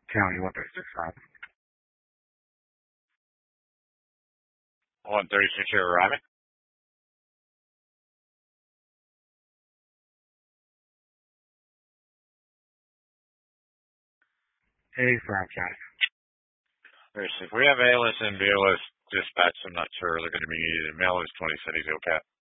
County 136. 136 here arriving. A5 County. If we have ALS and BLS dispatch, I'm not sure they're going to be needed. Mail is 20 cities, okay.